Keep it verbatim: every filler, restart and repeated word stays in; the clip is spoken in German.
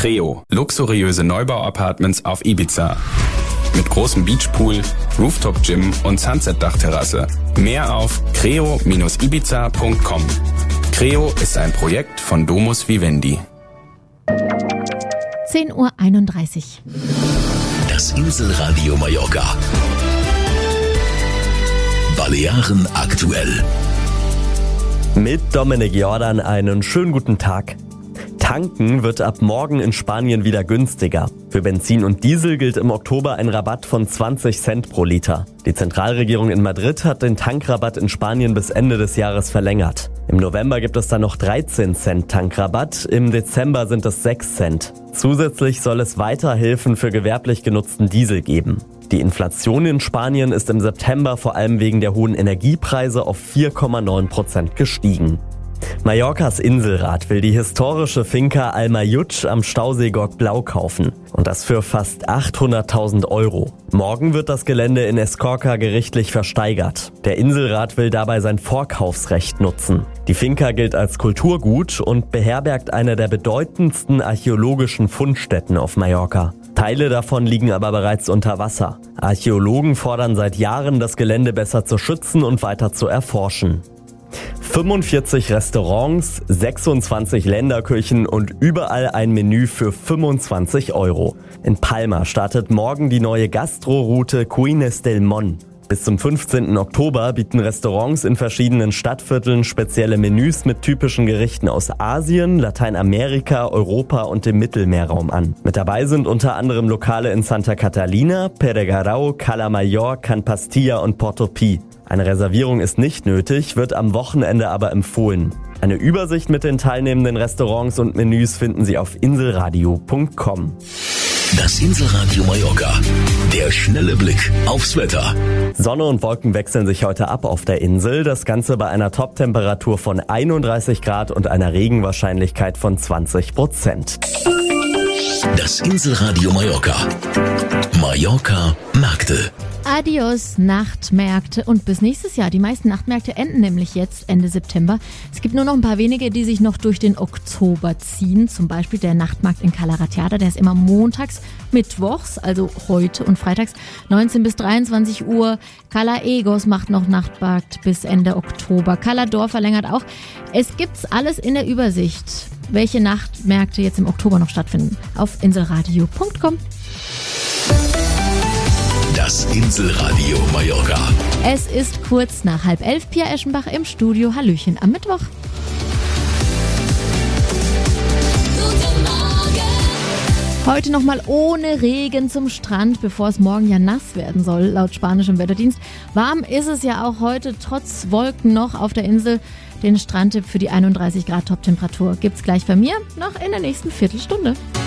Creo, luxuriöse Neubau-Apartments auf Ibiza. Mit großem Beachpool, Rooftop-Gym und Sunset-Dachterrasse. Mehr auf creo Bindestrich ibiza Punkt com. Creo ist ein Projekt von Domus Vivendi. zehn Uhr einunddreißig. Das Inselradio Mallorca. Balearen aktuell. Mit Dominik Jordan einen schönen guten Tag. Tanken wird ab morgen in Spanien wieder günstiger. Für Benzin und Diesel gilt im Oktober ein Rabatt von zwanzig Cent pro Liter. Die Zentralregierung in Madrid hat den Tankrabatt in Spanien bis Ende des Jahres verlängert. Im November gibt es dann noch dreizehn Cent Tankrabatt, im Dezember sind es sechs Cent. Zusätzlich soll es weiter Hilfen für gewerblich genutzten Diesel geben. Die Inflation in Spanien ist im September vor allem wegen der hohen Energiepreise auf vier Komma neun Prozent gestiegen. Mallorcas Inselrat will die historische Finca Almayutsch am Stausee Gorg-Blau kaufen. Und das für fast achthunderttausend Euro. Morgen wird das Gelände in Escorca gerichtlich versteigert. Der Inselrat will dabei sein Vorkaufsrecht nutzen. Die Finca gilt als Kulturgut und beherbergt eine der bedeutendsten archäologischen Fundstätten auf Mallorca. Teile davon liegen aber bereits unter Wasser. Archäologen fordern seit Jahren, das Gelände besser zu schützen und weiter zu erforschen. fünfundvierzig Restaurants, sechsundzwanzig Länderküchen und überall ein Menü für fünfundzwanzig Euro. In Palma startet morgen die neue Gastro-Route Cuines del Mon. Bis zum fünfzehnten Oktober bieten Restaurants in verschiedenen Stadtvierteln spezielle Menüs mit typischen Gerichten aus Asien, Lateinamerika, Europa und dem Mittelmeerraum an. Mit dabei sind unter anderem Lokale in Santa Catalina, Peregarau, Cala Mayor, Can Pastilla und Portopí. Eine Reservierung ist nicht nötig, wird am Wochenende aber empfohlen. Eine Übersicht mit den teilnehmenden Restaurants und Menüs finden Sie auf inselradio Punkt com. Das Inselradio Mallorca. Der schnelle Blick aufs Wetter. Sonne und Wolken wechseln sich heute ab auf der Insel. Das Ganze bei einer Top-Temperatur von einunddreißig Grad und einer Regenwahrscheinlichkeit von zwanzig Prozent. Das Inselradio Mallorca. Mallorca Märkte. Adios Nachtmärkte und bis nächstes Jahr. Die meisten Nachtmärkte enden nämlich jetzt Ende September. Es gibt nur noch ein paar wenige, die sich noch durch den Oktober ziehen. Zum Beispiel der Nachtmarkt in Cala Ratjada, der ist immer montags, mittwochs, also heute und freitags, neunzehn bis dreiundzwanzig Uhr. Cala Egos macht noch Nachtmarkt bis Ende Oktober. Cala Dor verlängert auch. Es gibt's alles in der Übersicht, welche Nachtmärkte jetzt im Oktober noch stattfinden. Auf inselradio Punkt com. Das Inselradio Mallorca. Es ist kurz nach halb elf. Pia Eschenbach im Studio. Hallöchen am Mittwoch. Heute nochmal ohne Regen zum Strand, bevor es morgen ja nass werden soll, laut spanischem Wetterdienst. Warm ist es ja auch heute, trotz Wolken noch auf der Insel. Den Strandtipp für die einunddreißig Grad Top-Temperatur gibt's gleich bei mir, noch in der nächsten Viertelstunde.